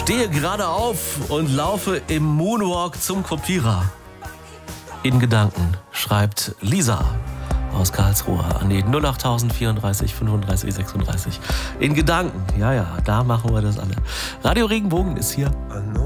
Stehe gerade auf und laufe im Moonwalk zum Kopierer. In Gedanken, schreibt Lisa aus Karlsruhe an die 08000 34 35 36. In Gedanken, ja, da machen wir das alle. Radio Regenbogen ist hier.